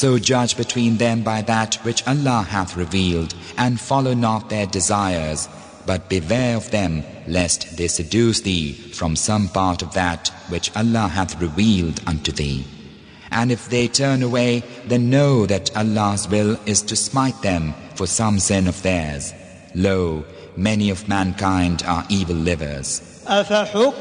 So judge between them by that which Allah hath revealed, and follow not their desires, but beware of them, lest they seduce thee from some part of that which Allah hath revealed unto thee. And if they turn away, then know that Allah's will is to smite them for some sin of theirs. Lo, many of mankind are evil livers.